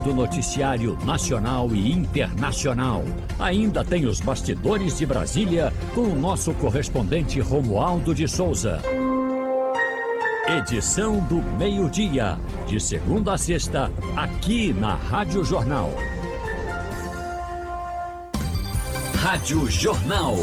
Do noticiário nacional e internacional. Ainda tem os bastidores de Brasília com o nosso correspondente Romualdo de Souza. Edição do meio-dia, de segunda a sexta, aqui na Rádio Jornal. Rádio Jornal.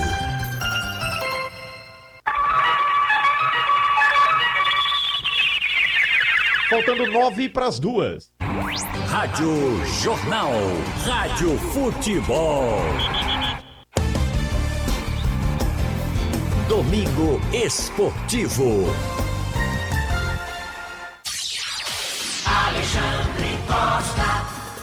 Faltando 9 para as 2. Rádio Jornal. Rádio Futebol. Domingo Esportivo. Alexandre Costa.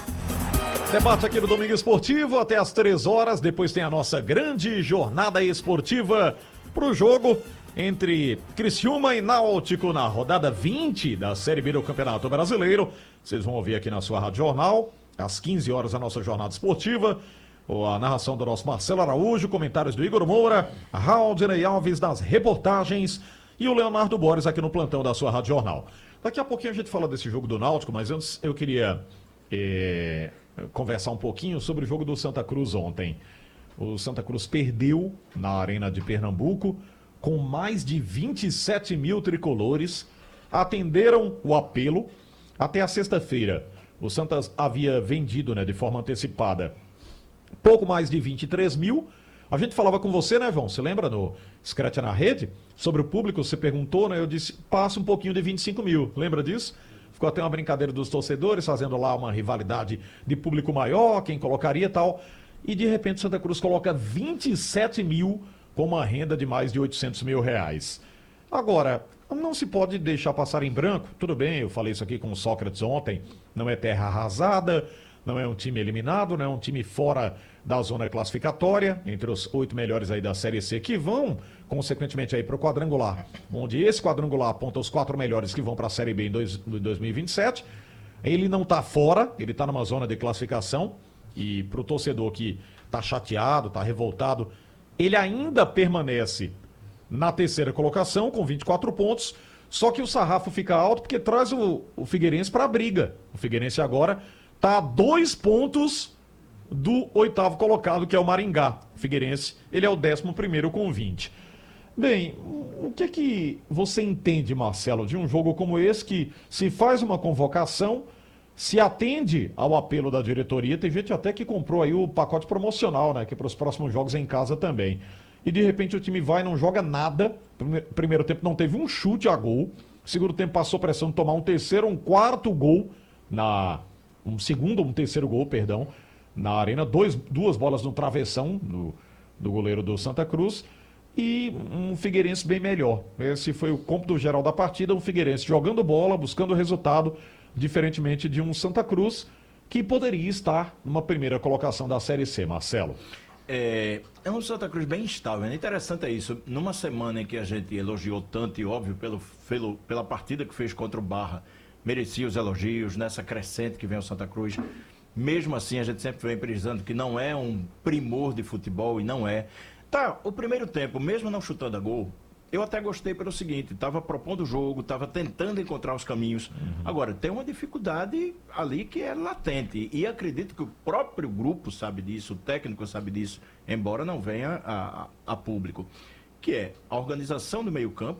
Debate aqui no Domingo Esportivo até às 3 horas. Depois tem a nossa grande jornada esportiva para o jogo entre Criciúma e Náutico na rodada 20 da Série B do Campeonato Brasileiro. Vocês vão ouvir aqui na sua Rádio Jornal, às 15 horas, a nossa jornada esportiva. A narração do nosso Marcelo Araújo, comentários do Igor Moura, Raudinei Alves das reportagens e o Leonardo Borges aqui no plantão da sua Rádio Jornal. Daqui a pouquinho a gente fala desse jogo do Náutico, mas antes eu queria conversar um pouquinho sobre o jogo do Santa Cruz ontem. O Santa Cruz perdeu na Arena de Pernambuco, com mais de 27 mil tricolores, atenderam o apelo. Até a sexta-feira, o Santos havia vendido, de forma antecipada, pouco mais de 23 mil. A gente falava com você, né, João? Você lembra no Scratch na Rede? Sobre o público, você perguntou, né? Eu disse, passa um pouquinho de 25 mil. Lembra disso? Ficou até uma brincadeira dos torcedores, fazendo lá uma rivalidade de público maior, quem colocaria e tal. E de repente, Santa Cruz coloca 27 mil com uma renda de mais de 800 mil reais. Agora, não se pode deixar passar em branco. Tudo bem, eu falei isso aqui com o Sócrates ontem. Não é terra arrasada, não é um time eliminado, não é um time fora da zona classificatória, entre os 8 melhores aí da Série C, que vão, consequentemente, aí para o quadrangular, onde esse quadrangular aponta os 4 melhores que vão para a Série B em 2027. Ele não está fora, ele está numa zona de classificação, e para o torcedor que está chateado, está revoltado, ele ainda permanece na terceira colocação com 24 pontos, só que o sarrafo fica alto porque traz o Figueirense para a briga. O Figueirense agora está a 2 pontos do 8º colocado, que é o Maringá. O Figueirense, ele é o 11º com 20. Bem, o que é que você entende, Marcelo, de um jogo como esse que se faz uma convocação, se atende ao apelo da diretoria? Tem gente até que comprou aí o pacote promocional, que é para os próximos jogos em casa também. E de repente o time vai e não joga nada. Primeiro tempo não teve um chute a gol. Segundo tempo passou pressão de tomar um terceiro, um quarto gol um terceiro gol, perdão, na Arena. Duas bolas no travessão do goleiro do Santa Cruz. E um Figueirense bem melhor. Esse foi o cômputo geral da partida. Um Figueirense jogando bola, buscando resultado, diferentemente de um Santa Cruz que poderia estar numa primeira colocação da Série C, Marcelo. É um Santa Cruz bem instável. Interessante é isso. Numa semana em que a gente elogiou tanto e óbvio pela partida que fez contra o Barra, merecia os elogios, nessa crescente que vem o Santa Cruz. Mesmo assim, a gente sempre vem precisando que não é um primor de futebol, e não é. Tá, o primeiro tempo, mesmo não chutando a gol, eu até gostei pelo seguinte, estava propondo o jogo, estava tentando encontrar os caminhos. Agora, tem uma dificuldade ali que é latente, e acredito que o próprio grupo sabe disso, o técnico sabe disso, embora não venha a público, que é a organização do meio-campo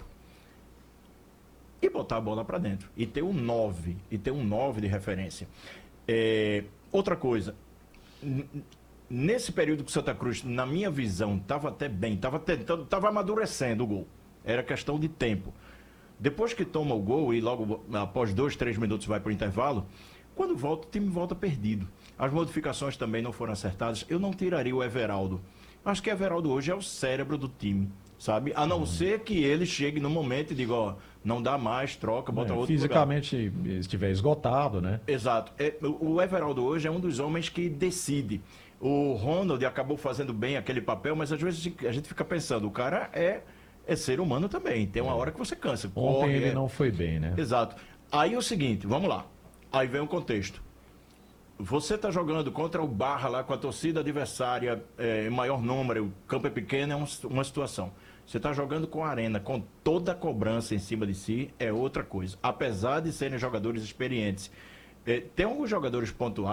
e botar a bola para dentro, e ter um 9 de referência. Outra coisa, nesse período que o Santa Cruz, na minha visão, estava até bem, estava amadurecendo o gol. Era questão de tempo. Depois que toma o gol e logo após 2, 3 minutos vai para o intervalo, quando volta, o time volta perdido. As modificações também não foram acertadas. Eu não tiraria o Everaldo. Acho que o Everaldo hoje é o cérebro do time, sabe? A não ser que ele chegue no momento e diga, não dá mais, troca, bota outro fisicamente lugar. Estiver esgotado, né? Exato. O Everaldo hoje é um dos homens que decide. O Ronald acabou fazendo bem aquele papel, mas às vezes a gente fica pensando, o cara é ser humano também. Tem uma hora que você cansa. Ontem ele não foi bem, né? Exato. Aí é o seguinte, vamos lá. Aí vem o contexto. Você está jogando contra o Barra lá com a torcida adversária em maior número, o campo é pequeno, é uma situação. Você está jogando com a Arena, com toda a cobrança em cima de si, é outra coisa. Apesar de serem jogadores experientes. Tem alguns jogadores pontuais